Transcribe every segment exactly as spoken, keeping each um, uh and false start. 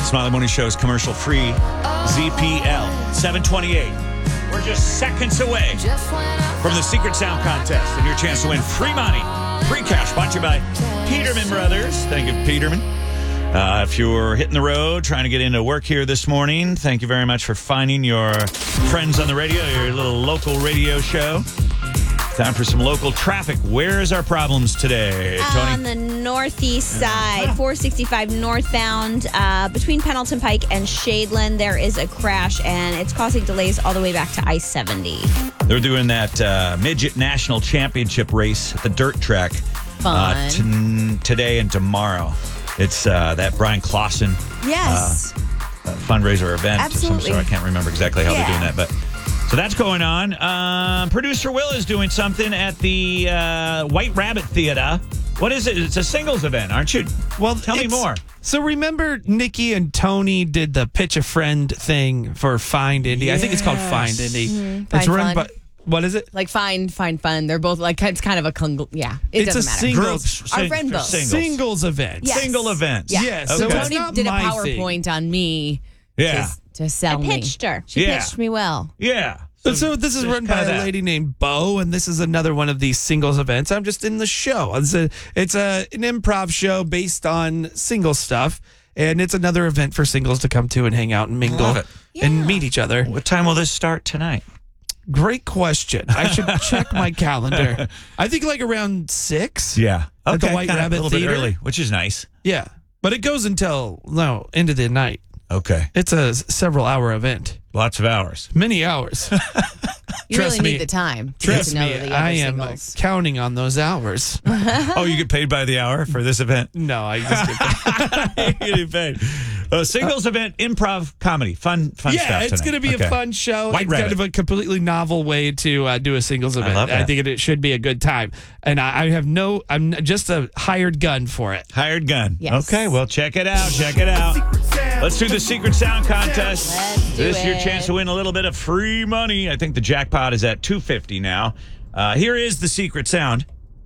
Smiley Morning Show is commercial-free. Z P L seven twenty-eight. We're just seconds away from the Secret Sound Contest and your chance to win free money, free cash, brought to you by Peterman Brothers. Thank you, Peterman. Uh, if you're hitting the road, trying to get into work here this morning, thank you very much for finding your friends on the radio, your little local radio show. Time for some local traffic. Where is our problems today, Tony? On the northeast side, four sixty-five northbound, uh, between Pendleton Pike and Shadeland, there is a crash, and it's causing delays all the way back to I seventy. They're doing that uh, Midget National Championship race at the dirt track Fun. Uh, t- today and tomorrow. It's uh, that Brian Clausen Yes. uh, fundraiser event. Absolutely. Of some sort. I can't remember exactly how Yeah. they're doing that, but... So that's going on. Um, Producer Will is doing something at the uh, White Rabbit Theater. What is it? It's a singles event, aren't you? Well, tell me more. So remember Nikki and Tony did the Pitch a Friend thing for Find Indie. Yes. I think it's called Find Indie. Mm-hmm. It's Find run Fun. by, what is it? Like find, find fun. They're both like it's kind of a congl- yeah. It It's doesn't a matter. singles- Groups, Our sing- friend both. singles. Singles event. Yes. Single events. Yeah. Yes. So So it's Tony not did a my PowerPoint thing. on me. Yeah. To, to sell I me. pitched her. She Yeah. pitched me well. Yeah. So, so this is there's run by kinda a that. lady named Bo, and this is another one of these singles events. I'm just in the show. It's a it's a an improv show based on single stuff, and it's another event for singles to come to and hang out and mingle Love it. and meet each other. What time will this start tonight? Great question. I should check my calendar. I think like around six. Yeah. At the Okay, White kinda Rabbit a little Theater. bit early, which is nice. Yeah, but it goes until no end of the night. Okay. It's a s- several hour event, Lots of hours. many hours. You Trust really me. need the time to Trust get to know me, the other I am uh, singles. counting on those hours. Oh, you get paid by the hour for this event? No, I just get You're getting paid. A singles event, improv comedy. Fun, fun yeah, stuff it's tonight. going to be Okay. a fun show. White it's Rabbit. kind of a completely novel way to uh, do a singles event. love that. think it, it should be a good time. And I, I have no, I'm just a hired gun for it. Hired gun. Yes. Okay, well, check it out. Check it out. Let's do the Secret Sound Contest. Let's do this is your it. chance to win a little bit of free money. I think the jackpot is at two hundred fifty now. Uh, here is the Secret Sound.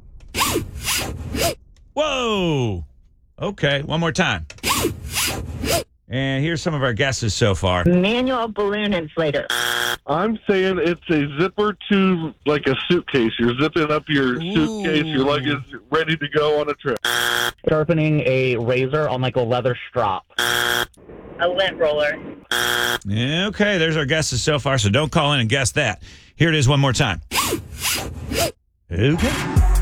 Whoa. Okay, one more time. And here's some of our guesses so far. Manual balloon inflator. I'm saying it's a zipper to like a suitcase. You're zipping up your suitcase. Your luggage ready to go on a trip. Sharpening a razor on like a leather strap. A lint roller. Okay, there's our guesses so far, so don't call in and guess that. Here it is one more time. Okay.